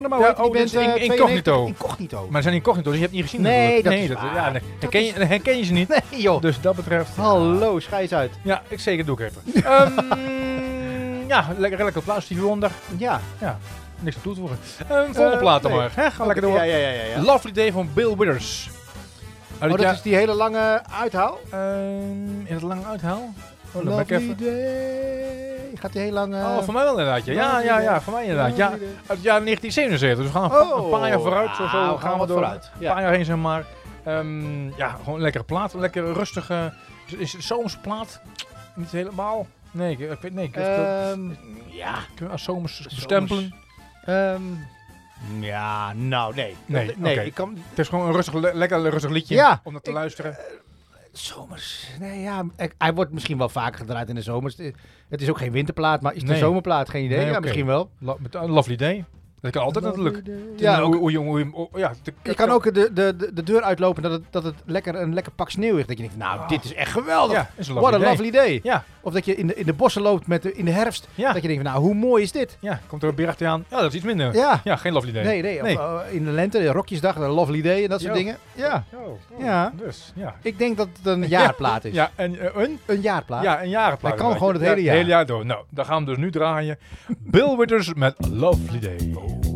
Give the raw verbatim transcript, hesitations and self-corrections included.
Maar Ja, hoe heet die oh, dit band, is in- eh, Incognito. tweeënnegentig? Incognito. Maar ze zijn incognito, dus je hebt niet gezien. Nee, natuurlijk. dat nee, is dat, waar. ja, nee, Dat herken, je, herken je ze niet. Nee, joh. Dus dat betreft... ja. Hallo, schijs uit. Ja, ik zeker doe ik even. um, ja, lekker, lekker plaats, Stevie Wonder. Ja. Ja, niks aan toe te voegen. Um, volgende Uh, plaat dan nee. maar. Hè, ga lekker door. Ja, ja, ja. ja, ja. Lovely Day van Bill Withers. Uit Oh, het dat jaar- is die hele lange uithaal? Um, in het lange uithaal? Oh, dan ben ik Lovely even... day. Gaat die heel lang... Uh... Oh, voor mij wel inderdaad. Ja, ja, ja, ja voor mij inderdaad. Ja, Lovely day. uit het jaar negentien zevenenzeventig. Dus we gaan een, pa- Oh, een paar jaar vooruit. Zo, zo ja, we gaan gaan we wat door. vooruit. Een Ja. paar jaar heen, zeg maar. Um, ja, gewoon een lekkere plaat. Een lekkere rustige... Is, is het zomerse plaat? Niet helemaal. Nee, ik, ik weet nee, ik weet Ehm, ja, kunnen we als zomers bestempelen. ehm, ja, nou, nee. Nee, nee oké. ik kan... Het is gewoon een rustig, le- lekker rustig liedje Ja, om naar te ik- luisteren. Zomers. Nee, ja. ik- Hij wordt misschien wel vaker gedraaid in de zomers. Het is ook geen winterplaat, maar is het Nee. een zomerplaat? Geen idee. Nee, Ja, oké. misschien wel. Lo- met een lovely day. Dat kan altijd natuurlijk. Ja, hoe, ook, hoe, hoe, hoe, hoe- ja, de- je kan ook de, de, de, de deur uitlopen dat het, dat het lekker, een lekker pak sneeuw is. Dat je denkt, nou, Oh. dit is echt geweldig. ja, is een What lovely a day. lovely day. Ja, Of dat je in de, in de bossen loopt met de, in de herfst. ja, Dat je denkt, nou, hoe mooi is dit? ja. Komt er een berichtje aan. Ja, dat is iets minder. Ja, Ja. geen lovely day. Nee, nee. Of, Nee. uh, in de lente, de rokjesdag, de lovely day en dat soort Jo. dingen. Ja. Oh, oh, Ja. Dus, ja. Ik denk dat het een jaarplaat is. Ja, en uh, een? Een jaarplaat. Ja, een jarenplaat. Hij kan gewoon het Ja, hele jaar. Het hele jaar door. Nou, dan gaan we hem dus nu draaien. Bill Withers met Lovely Day.